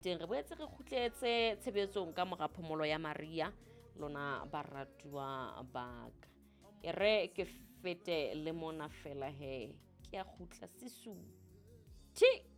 teng re boetse re kgutletse tshebetsong ka mora phomolo ya Maria lona baratuwa baka e re ke fete le mona fela he ke a kgutla Sesotho.